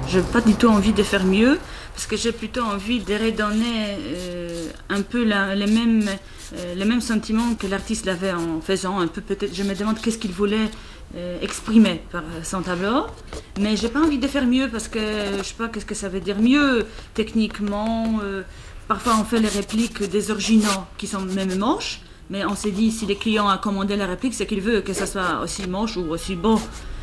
J'ai pas du tout envie de faire mieux, parce que j'ai plutôt envie de redonner un peu les mêmes sentiments que l'artiste avait en faisant un peu peut-être. Je me demande qu'est-ce qu'il voulait exprimer par son tableau, mais j'ai pas envie de faire mieux parce que je sais pas qu'est-ce que ça veut dire mieux techniquement. Parfois on fait les répliques des originaux qui sont même moches, mais on s'est dit si les clients a commandé la réplique, c'est qu'il veut que ça soit aussi moche ou aussi beau.